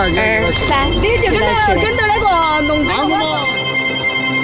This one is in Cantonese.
2、3，你就跟着那个农场。